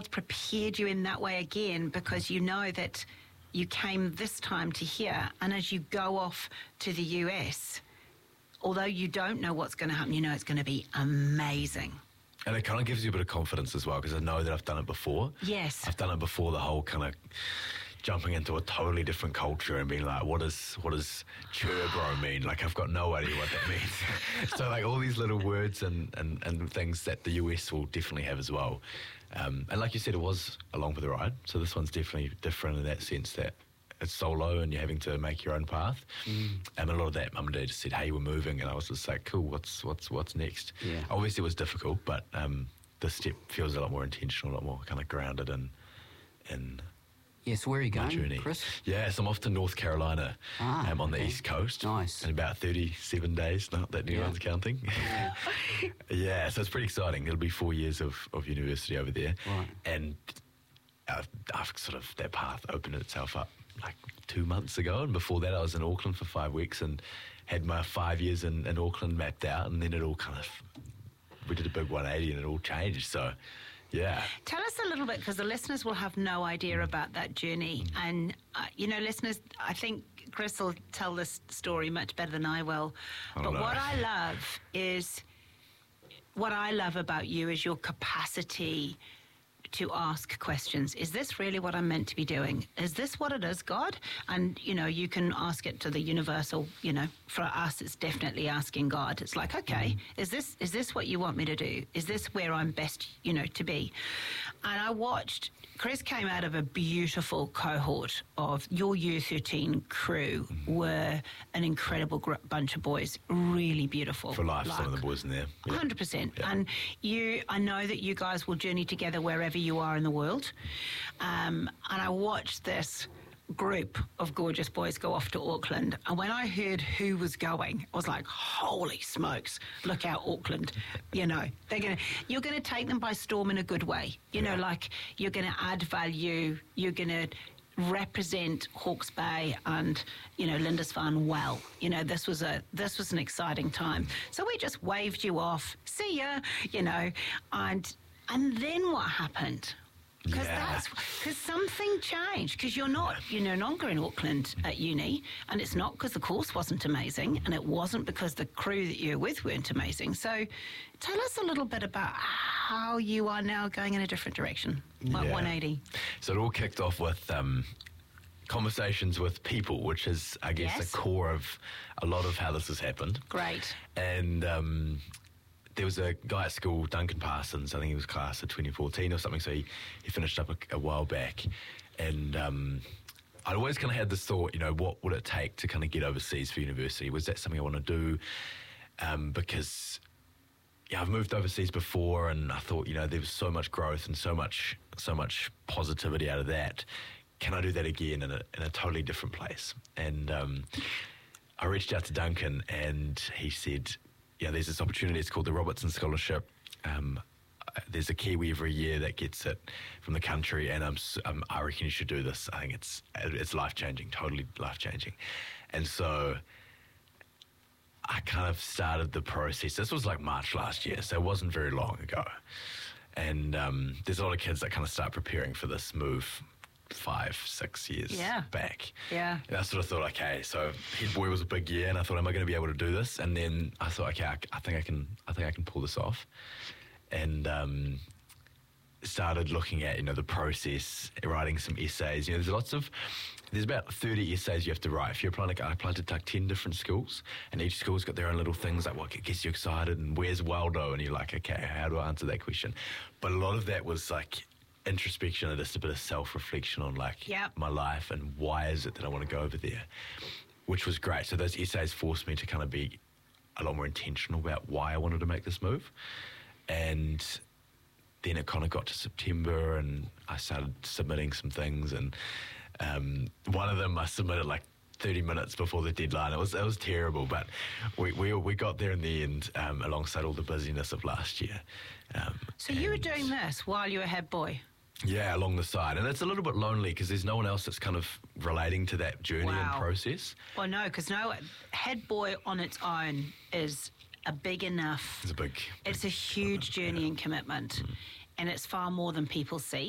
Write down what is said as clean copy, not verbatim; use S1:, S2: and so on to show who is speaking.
S1: God's prepared you in that way again, because you know that you came this time to here, and as you go off to the US, although you don't know what's going to happen, you know it's going to be amazing.
S2: And it kind of gives you a bit of confidence as well, because I know that I've done it before.
S1: Yes.
S2: I've done it before, the whole kind of jumping into a totally different culture and being like, what does churro mean? Like, I've got no idea what that means. So, like, all these little words and things that the US will definitely have as well. And like you said, it was along for the ride. So this one's definitely different in that sense that it's solo and you're having to make your own path. And a lot of that, Mum and Dad just said, hey, we're moving. And I was just like, cool, what's next?
S3: Yeah.
S2: Obviously it was difficult, but the step feels a lot more intentional, a lot more kind of grounded in
S3: Yes, where are you
S2: my
S3: going,
S2: journey.
S3: Chris?
S2: Yeah, so I'm off to North Carolina on the East Coast.
S3: Nice.
S2: In about 37 days, not that anyone's counting. Yeah, so it's pretty exciting. It'll be 4 years of university over there.
S3: Right.
S2: And I've sort of, that path opened itself up like 2 months ago. And before that, I was in Auckland for 5 weeks and had my 5 years in Auckland mapped out. And then it all kind of, we did a big 180 and it all changed. So, yeah.
S1: Tell us a little bit, because the listeners will have no idea about that journey. And, listeners, I think Chris will tell this story much better than I will. But what I love about you is your capacity to ask questions. Is this really what I'm meant to be doing? Is this what it is, God? And, you can ask it to the universal, for us, it's definitely asking God. It's like, okay, is this what you want me to do? Is this where I'm best, to be? And I watched, Chris came out of a beautiful cohort of your U13 crew, were an incredible bunch of boys, really beautiful.
S2: For life, some of the boys in there. Yeah.
S1: 100%.
S2: Yeah.
S1: And I know that you guys will journey together wherever you are in the world. And I watched this group of gorgeous boys go off to Auckland. And when I heard who was going, I was like, holy smokes, look out, Auckland. You're going to take them by storm in a good way. Like, you're going to add value. You're going to represent Hawke's Bay and Lindisfarne well. This was an exciting time. So we just waved you off. See ya. And then what happened? Because something changed. Because you're no longer in Auckland at uni, and it's not because the course wasn't amazing, and it wasn't because the crew that you were with weren't amazing. So tell us a little bit about how you are now going in a different direction, like 180.
S2: So it all kicked off with conversations with people, which is, I guess, the core of a lot of how this has happened.
S1: Great.
S2: And there was a guy at school, Duncan Parsons, I think he was class of 2014 or something, so he finished up a while back. And I'd always kind of had this thought, what would it take to kind of get overseas for university? Was that something I want to do? Because I've moved overseas before, and I thought, there was so much growth and so much positivity out of that. Can I do that again in a totally different place? And I reached out to Duncan, and he said, there's this opportunity. It's called the Robertson Scholarship. There's a Kiwi every year that gets it from the country, and I reckon you should do this. I think it's life-changing, totally life-changing. And so I kind of started the process. This was like March last year, so it wasn't very long ago. And there's a lot of kids that kind of start preparing for this move 5-6 years back.
S1: Yeah.
S2: And I sort of thought, okay, so Head Boy was a big year, and I thought, am I going to be able to do this? And then I thought, okay, I think I can pull this off. And started looking at, the process, writing some essays. There's about 30 essays you have to write. If you're applying, I applied to like 10 different schools, and each school's got their own little things, like what gets you excited, and where's Waldo? And you're like, okay, how do I answer that question? But a lot of that was like introspection and just a bit of self-reflection on my life and why is it that I want to go over there, which was great. So those essays forced me to kind of be a lot more intentional about why I wanted to make this move. And then it kind of got to September, and I started submitting some things, and one of them I submitted like 30 minutes before the deadline. It was terrible, but we got there in the end, alongside all the busyness of last year.
S1: So you were doing this while you were Head Boy?
S2: Yeah, along the side. And it's a little bit lonely because there's no one else that's kind of relating to that journey and process.
S1: Well, no, because Head Boy on its own is a big enough...
S2: It's a huge
S1: journey and commitment. And it's far more than people see.